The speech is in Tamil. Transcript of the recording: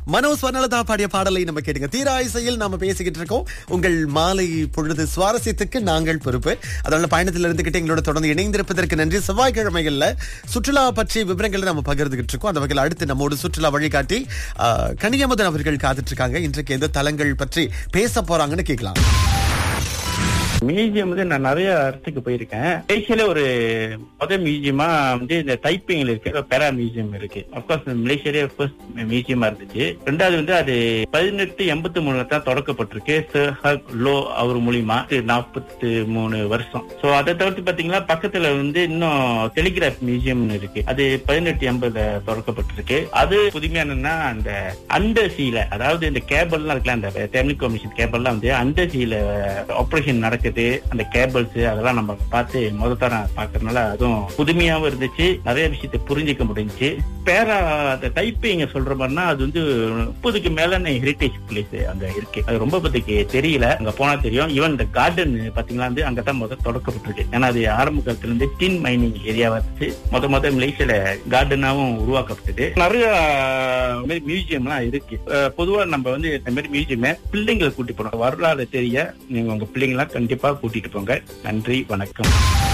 மனோஜ் வர்ணலதா பாடிய பாடலை நம்ம கேட்டுங்க. தீரா இசையில் நாம பேசிக்கிட்டு இருக்கோம். உங்கள் மாலை பொழுது சுவாரஸ்யத்துக்கு நாங்கள் பொறுப்பு. அதனால பயணத்தில் இருந்துகிட்டு எங்களோட தொடர்ந்து இணைந்திருப்பதற்கு நன்றி. செவ்வாய்க்கிழமைகள்ல சுற்றுலா பற்றிய விவரங்களை நம்ம பகிர்ந்துகிட்டு இருக்கோம். அந்த வகையில் அடுத்து நம்மோடு சுற்றுலா வழிகாட்டி கனியமுதன் அவர்கள் காத்துட்டு இருக்காங்க. இன்றைக்கு எந்த தலங்கள் பற்றி பேச போறாங்கன்னு கேட்கலாம். மியூசியம் வந்து நான் நிறைய இடத்துக்கு போயிருக்கேன். மலேசியால ஒரு முதல் மியூசியமா வந்து இந்த தைப்பிங்ல இருக்கு பெரா மியூசியம் இருக்கு. அப்கோர்ஸ் மலேசியாலே ஃபர்ஸ்ட் மியூசியமா இருந்துச்சு. ரெண்டாவது வந்து அது 1883 தான் தொடக்கப்பட்டிருக்கு. சர் ஹக் லோ அவர் மூலியமா 43 வருஷம். சோ அதை தவிர்த்து பாத்தீங்கன்னா பக்கத்துல வந்து இன்னும் டெலிகிராஃப் மியூசியம் இருக்கு. அது 1880 தொடக்கப்பட்டிருக்கு. அது புதுமையானன்னா அந்த அண்டர் சீல, அதாவது இந்த கேபிள் எல்லாம் இருக்குல்ல, அந்த டெலிகம்யூனிகேஷன் கேபிள் எல்லாம் வந்து அண்டர் சீல ஆபரேஷன் நடக்குது. அந்த கேபிள்ஸ் அதெல்லாம் நம்ம பார்த்து முதல்ல பாக்குறதுனால அதுவும் புதுமையாவும் இருந்துச்சு. நிறைய விஷயத்தை புரிஞ்சுக்க முடிஞ்சுச்சு. பேரா அந்த டைப்பிங் சொல்ற மாதிரினா அது வந்து 30க்கு மேல ஹெரிட்டேஜ் பிளேஸ் அங்க இருக்கு. அது ரொம்ப பத்திக்கு தெரியல, அங்க போனா தெரியும். ஈவன் இந்த கார்டன் பாத்தீங்கன்னா வந்து அங்கதான் முதல் தொடக்கப்பட்டிருக்கு. ஏன்னா அது ஆரம்ப காலத்துல இருந்து டின் மைனிங் ஏரியாவா இருந்துச்சு. முத மலேசியால கார்டனாவும் உருவாக்கப்பட்டது. நிறைய மியூசியம் எல்லாம் இருக்கு. பொதுவா நம்ம வந்து இந்த மாதிரி மியூசியம் பிள்ளைங்களை கூட்டி போறோம். வரலாறு தெரிய நீங்க உங்க பிள்ளைங்களா கண்டிப்பா கூட்டிட்டு போங்க. நன்றி, வணக்கம்.